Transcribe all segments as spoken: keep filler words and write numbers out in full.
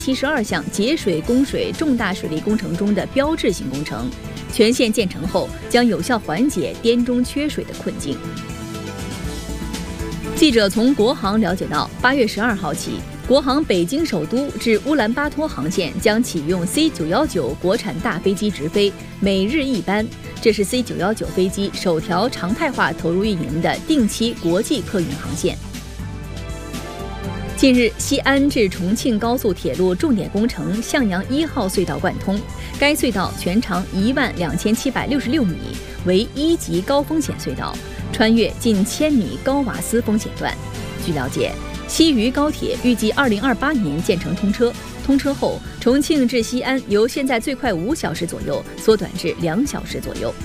七十二项节水供水重大水利工程中的标志性工程，全线建成后将有效缓解滇中缺水的困境。记者从国航了解到，八月十二号起，国航北京首都至乌兰巴托航线将启用 C 九一九国产大飞机直飞，每日一班。这是 C 九一九飞机首条常态化投入运营的定期国际客运航线。近日，西安至重庆高速铁路重点工程向阳一号隧道贯通，该隧道全长一万两千七百六十六米，为一级高风险隧道，穿越近千米高瓦斯风险段。据了解，西渝高铁预计二零二八年建成通车，通车后，重庆至西安由现在最快五小时左右缩短至两小时左右。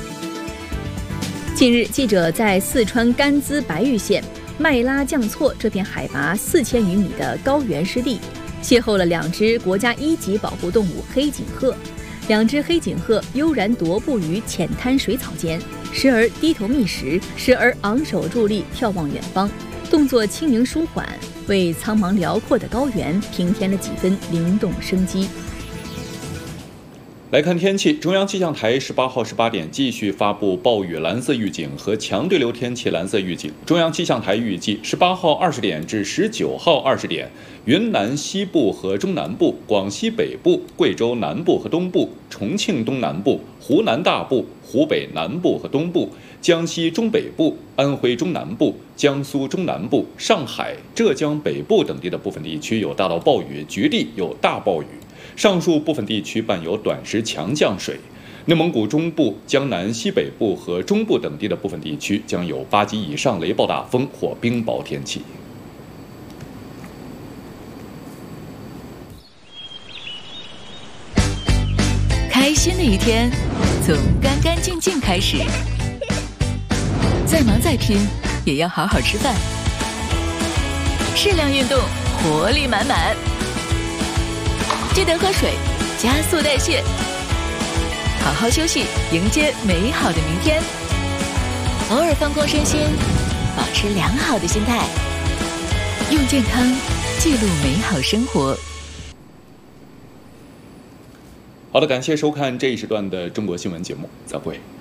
近日，记者在四川甘孜白玉县麦拉降措这片海拔四千余米的高原湿地，邂逅了两只国家一级保护动物黑颈鹤。两只黑颈鹤悠然踱步于浅滩水草间，时而低头觅食，时而昂首伫立眺望远方，动作轻盈舒缓，为苍茫辽阔的高原平添了几分灵动生机。 来看天气，中央气象台十八号十八点继续发布暴雨蓝色预警和强对流天气蓝色预警。中央气象台预计，十八号二十点至十九号二十点，云南西部和中南部、广西北部、贵州南部和东部、重庆东南部、湖南大部、湖北南部和东部、江西中北部、安徽中南部、江苏中南部、上海、浙江北部等地的部分地区有大到暴雨，局地有大暴雨。上述部分地区伴有短时强降水，内蒙古中部、江南西北部和中部等地的部分地区将有八级以上雷暴大风或冰雹天气。 开心的一天从干干净净开始，再忙再拼也要好好吃饭，适量运动，活力满满。记得喝水，加速代谢，好好休息，迎接美好的明天。偶尔放空身心，保持良好的心态，用健康记录美好生活。 好的，感谢收看这一时段的中国新闻节目，再会。